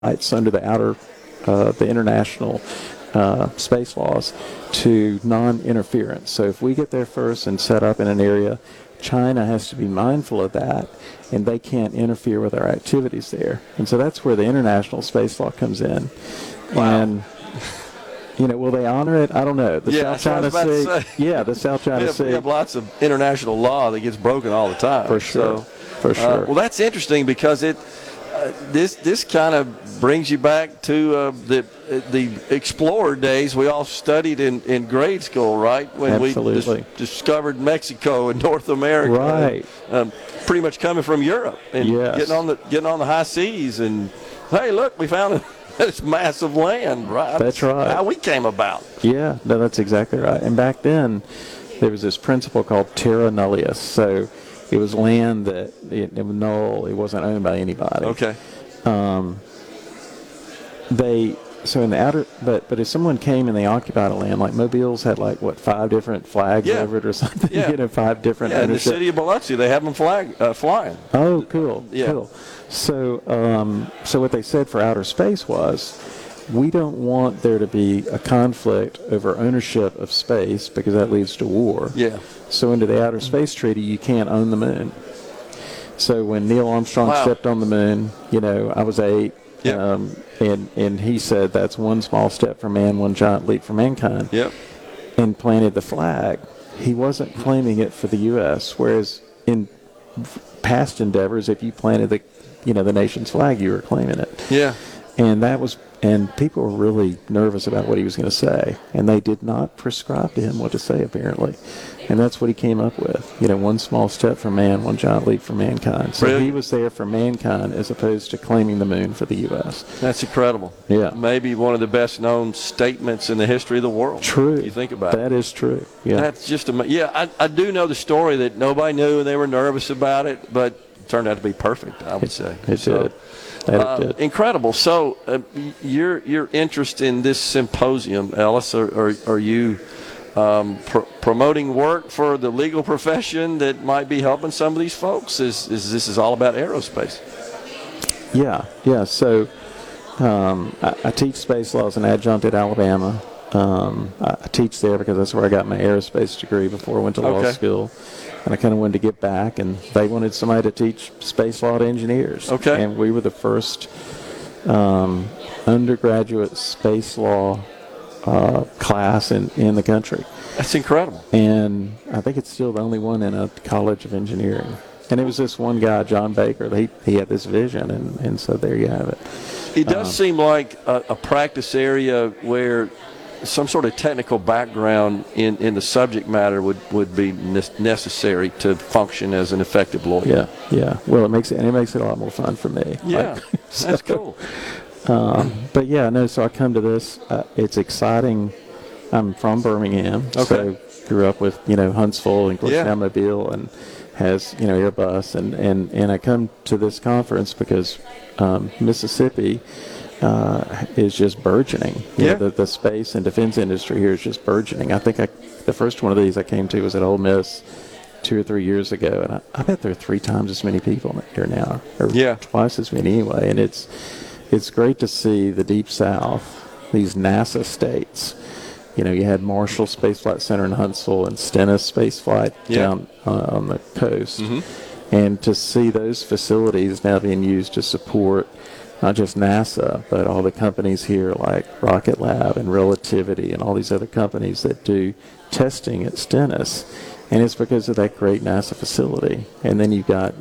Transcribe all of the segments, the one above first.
rights under the international space laws to non-interference. So if we get there first and set up in an area, China has to be mindful of that, and they can't interfere with our activities there. And so that's where the international space law comes in. Wow. And will they honor it? I don't know. The South China Sea. Yeah, the South China Sea. We have lots of international law that gets broken all the time. For sure. For sure. Well, that's interesting because this kind of brings you back to the explorer days we all studied in grade school, right? When Absolutely. we discovered Mexico and North America. Right. Pretty much coming from Europe and Yes. getting on the high seas and, hey, look, we found this massive land, right? That's right. How we came about. Yeah, no, that's exactly right. And back then, there was this principle called terra nullius. So it was land that it was null. It wasn't owned by anybody. Okay. So in the outer, but if someone came and they occupied a land, like Mobile's had 5 different flags over it or something. Yeah. 5 different. Yeah, in the city of Biloxi, they have them flying. Oh, cool. Yeah. Cool. So, what they said for outer space was, we don't want there to be a conflict over ownership of space because that leads to war. Yeah. So under the Outer Space Treaty, you can't own the moon. So when Neil Armstrong stepped on the moon, I was 8. Yep. And he said that's one small step for man, one giant leap for mankind. Yep. And planted the flag. He wasn't claiming it for the U.S., whereas in past endeavors, if you planted the nation's flag, you were claiming it. Yeah. And people were really nervous about what he was going to say, and they did not prescribe to him what to say, apparently. And that's what he came up with. One small step for man, one giant leap for mankind. So Really? He was there for mankind as opposed to claiming the moon for the U.S. That's incredible. Yeah. Maybe one of the best known statements in the history of the world. True. You think about it. That is true. Yeah. That's just I do know the story that nobody knew and they were nervous about it, but it turned out to be perfect, I would say. It did. It did. Incredible. So your interest in this symposium, Ellis, are you promoting work for the legal profession that might be helping some of these folks? This is all about aerospace? Yeah. So I teach space law as an adjunct at Alabama. I teach there because that's where I got my aerospace degree before I went to law school. And I kind of wanted to get back, and they wanted somebody to teach space law to engineers. Okay. And we were the first undergraduate space law class in the country. That's incredible. And I think it's still the only one in a college of engineering. And it was this one guy, John Baker, he had this vision, and so there you have it. It does seem like a practice area where some sort of technical background in the subject matter would be necessary to function as an effective lawyer. Yeah. Well, it makes it a lot more fun for me. Yeah, that's cool. But yeah, no. So I come to this. It's exciting. I'm from Birmingham, so grew up with Huntsville and now Mobile, and has Airbus, and I come to this conference because Mississippi is just burgeoning. The space and defense industry here is just burgeoning. I think the first one of these I came to was at Ole Miss 2 or 3 years ago, and I bet there are 3 times as many people here now, or twice as many anyway. And it's great to see the Deep South, these NASA states. You had Marshall Space Flight Center in Huntsville and Stennis Space Flight down on the coast, and to see those facilities now being used to support not just NASA, but all the companies here like Rocket Lab and Relativity and all these other companies that do testing at Stennis. And it's because of that great NASA facility. And then you've got,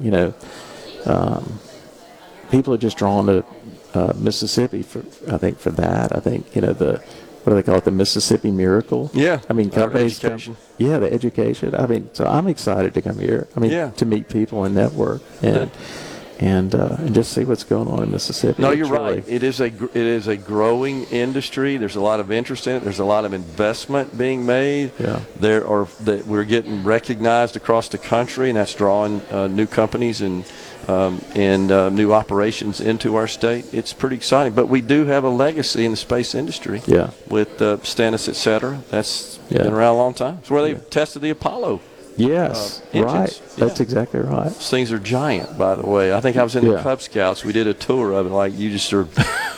people are just drawn to Mississippi for that. I think, what do they call it, the Mississippi Miracle? Yeah. I mean, companies education. The education. I mean, so I'm excited to come here. I mean, to meet people and network and just see what's going on in Mississippi. No, you're right. It is a growing industry. There's a lot of interest in it. There's a lot of investment being made. Yeah. We're getting recognized across the country, and that's drawing new companies and new operations into our state. It's pretty exciting. But we do have a legacy in the space industry. Yeah. With Stennis, et cetera. That's been around a long time. It's where they tested the Apollo Yes, engines. right. Yeah. That's exactly right. Those things are giant, by the way. I think I was in the Yeah. Cub Scouts. We did a tour of it, like you just are